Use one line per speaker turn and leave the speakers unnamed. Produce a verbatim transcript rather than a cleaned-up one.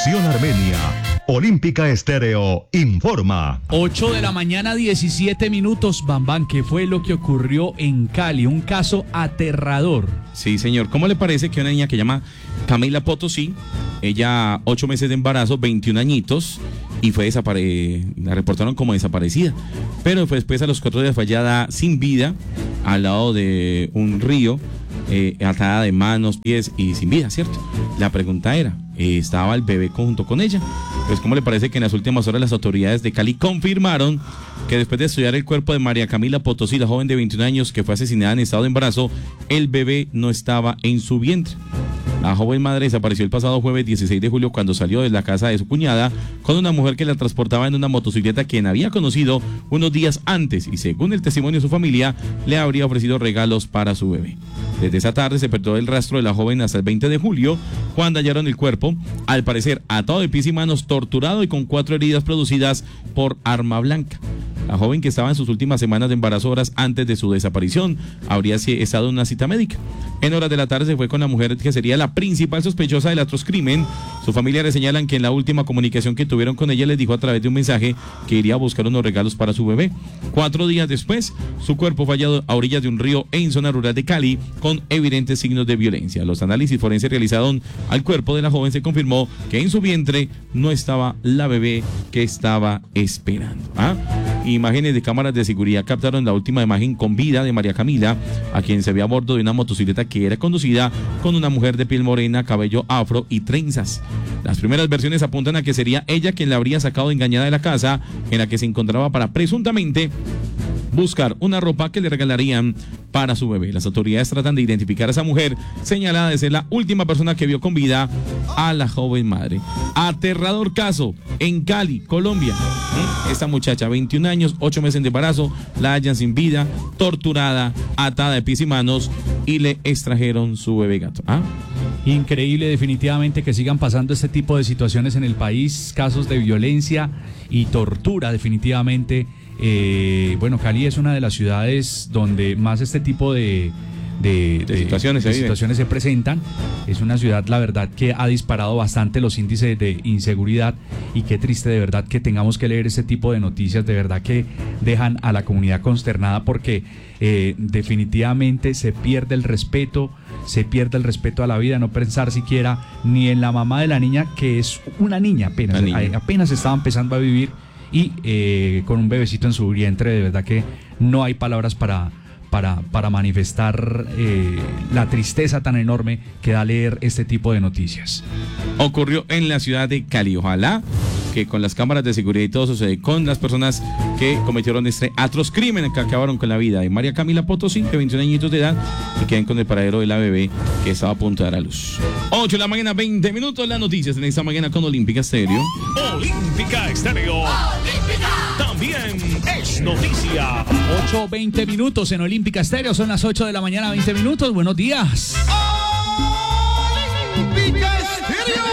Nación Armenia. Olímpica Estéreo informa.
ocho de la mañana, diecisiete minutos. Bambán, ¿qué fue lo que ocurrió en Cali? Un caso aterrador.
Sí, señor. ¿Cómo le parece que una niña que llama Camila Potosí, ella ocho meses de embarazo, veintiún añitos, y fue desaparecida, la reportaron como desaparecida, pero fue después a los cuatro días fallada sin vida al lado de un río, eh, atada de manos, pies y sin vida, ¿cierto? La pregunta era, eh, ¿estaba el bebé junto con ella? Pues ¿cómo le parece que en las últimas horas las autoridades de Cali confirmaron que después de estudiar el cuerpo de María Camila Potosí, la joven de veintiún años que fue asesinada en estado de embarazo, el bebé no estaba en su vientre? La joven madre desapareció el pasado jueves dieciséis de julio cuando salió de la casa de su cuñada con una mujer que la transportaba en una motocicleta quien había conocido unos días antes y, según el testimonio de su familia, le habría ofrecido regalos para su bebé. Desde esa tarde se perdió el rastro de la joven hasta el veinte de julio, cuando hallaron el cuerpo, al parecer atado de pies y manos, torturado y con cuatro heridas producidas por arma blanca. La joven, que estaba en sus últimas semanas de embarazo, horas antes de su desaparición, habría estado en una cita médica. En horas de la tarde se fue con la mujer que sería la principal sospechosa del atroz crimen. Sus familiares señalan que en la última comunicación que tuvieron con ella les dijo a través de un mensaje que iría a buscar unos regalos para su bebé. Cuatro días después, su cuerpo fue hallado a orillas de un río en zona rural de Cali con evidentes signos de violencia. Los análisis forenses realizados al cuerpo de la joven se confirmó que en su vientre no estaba la bebé que estaba esperando. ¿Ah? Imágenes de cámaras de seguridad captaron la última imagen con vida de María Camila, a quien se ve a bordo de una motocicleta que era conducida con una mujer de piel morena, cabello afro y trenzas. Las primeras versiones apuntan a que sería ella quien la habría sacado engañada de la casa en la que se encontraba para presuntamente buscar una ropa que le regalarían para su bebé. Las autoridades tratan de identificar a esa mujer, señalada de ser la última persona que vio con vida a la joven madre. Aterrador caso en Cali, Colombia. Esta muchacha, veintiún años, ocho meses de embarazo, la hallan sin vida, torturada, atada de pies y manos, y le extrajeron su bebé gato. ¿Ah?
Increíble, definitivamente, que sigan pasando este tipo de situaciones en el país, casos de violencia y tortura, definitivamente. Eh, bueno, Cali es una de las ciudades donde más este tipo de, de, de,
de, situaciones,
de
se
situaciones se presentan. Es una ciudad, la verdad, que ha disparado bastante los índices de inseguridad, y qué triste de verdad que tengamos que leer este tipo de noticias, de verdad que dejan a la comunidad consternada, porque eh, definitivamente se pierde el respeto, se pierde el respeto a la vida, no pensar siquiera ni en la mamá de la niña, que es una niña apenas,
niña.
apenas estaba empezando a vivir, y eh, con un bebecito en su vientre. De verdad que no hay palabras para, para, para manifestar eh, la tristeza tan enorme que da leer este tipo de noticias.
Ocurrió en la ciudad de Cali. Ojalá que con las cámaras de seguridad y todo sucede con las personas que cometieron este atroz crimen, que acabaron con la vida de María Camila Potosí, de veintiún añitos de edad, y queden con el paradero de la bebé que estaba a punto de dar a luz. ocho de la mañana, veinte minutos, las noticias en esta mañana con Olímpica Estéreo.
Olímpica Estéreo. Olímpica. También es noticia.
ocho, veinte minutos en Olímpica Estéreo, son las ocho de la mañana, veinte minutos. Buenos días.
Olímpica Estéreo.